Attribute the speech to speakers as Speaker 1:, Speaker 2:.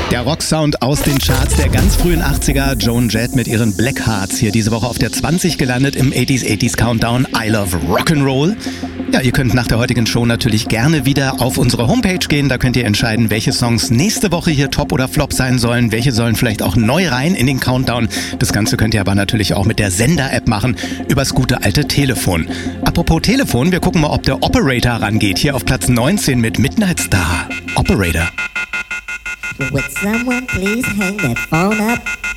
Speaker 1: Der Rocksound aus den Charts der ganz frühen 80er, Joan Jett mit ihren Black Hearts, hier diese Woche auf der 20 gelandet im 80s Countdown I Love Rock'n'Roll. Ja, ihr könnt nach der heutigen Show natürlich gerne wieder auf unsere Homepage gehen, da könnt ihr entscheiden, welche Songs nächste Woche hier Top oder Flop sein sollen, welche sollen vielleicht auch neu rein in den Countdown. Das Ganze könnt ihr aber natürlich auch mit der Sender-App machen, übers gute alte Telefon. Apropos Telefon, wir gucken mal, ob der Operator rangeht, hier auf Platz 19 mit Midnight Star. Operator.
Speaker 2: Would someone please hang that phone up?